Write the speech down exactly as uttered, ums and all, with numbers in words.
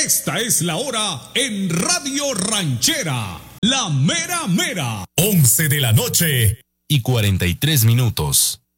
Esta es la hora en Radio Ranchera, la mera mera. once de la noche y cuarenta y tres minutos.